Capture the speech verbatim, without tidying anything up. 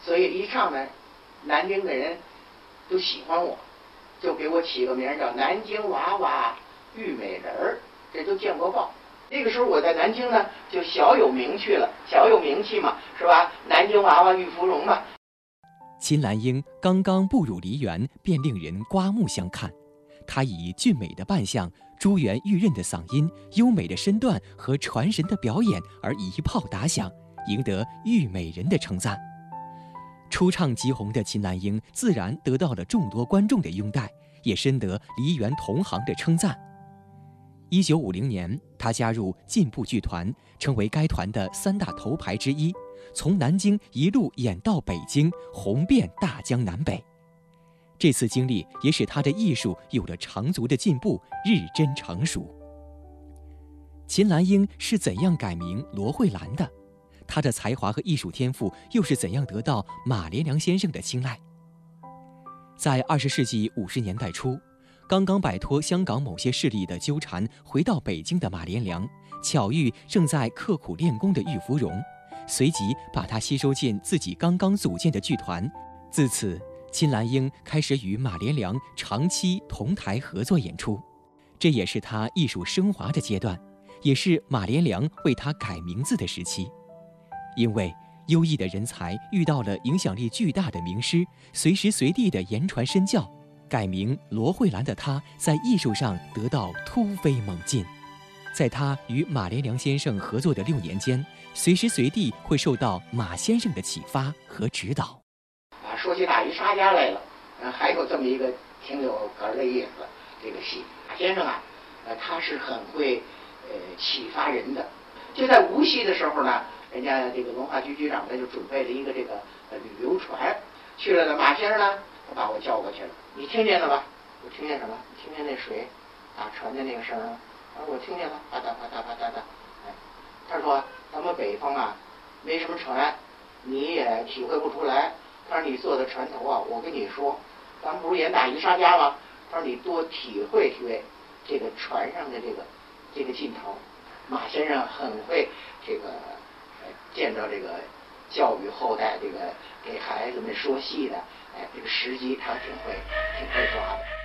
所以一上来，南京的人都喜欢我，就给我起个名叫南京娃娃玉美人儿，这都见过报。那个时候我在南京呢，就小有名气了，小有名气嘛，是吧？南京娃娃玉芙蓉嘛。 秦兰英刚刚步入梨园，便令人刮目相看。她以俊美的扮相、珠圆玉润的嗓音、优美的身段和传神的表演而一炮打响，赢得玉美人的称赞。初唱即红的秦兰英自然得到了众多观众的拥戴，也深得梨园同行的称赞。一九五零年，她加入进步剧团，成为该团的三大头牌之一，从南京一路演到北京，红遍大江南北。这次经历也使她的艺术有了长足的进步，日臻成熟。秦兰英是怎样改名罗慧兰的？她的才华和艺术天赋又是怎样得到马连良先生的青睐？在二十世纪五十年代初，刚刚摆脱香港某些势力的纠缠，回到北京的马连良巧遇正在刻苦练功的玉芙蓉，随即把她吸收进自己刚刚组建的剧团。自此，秦兰英开始与马连良长期同台合作演出，这也是她艺术升华的阶段，也是马连良为她改名字的时期。因为优异的人才遇到了影响力巨大的名师，随时随地的言传身教，改名罗慧兰的她在艺术上得到突飞猛进。在她与马连良先生合作的六年间，随时随地会受到马先生的启发和指导。 啊，说起大鱼沙家来了，呃，还有这么一个挺有哏的意思，这个戏马先生啊，呃，他是很会呃启发人的。就在无锡的时候呢，人家这个文化局局长呢就准备了一个这个呃旅游船，去了呢，马先生呢，他把我叫过去了，你听见了吧？我听见什么？听见那水打船的那个声儿吗？啊，我听见了，啪嗒啪嗒啪嗒的。哎，他说咱们北方啊，没什么船，你也体会不出来。他说你坐在船头啊，我跟你说，咱们不是演大鱼沙家吗？他说你多体会体会这个船上的这个这个劲头。马先生很会这个呃见到这个教育后代，这个给孩子们说戏的，哎，这个时机他挺会挺会抓的。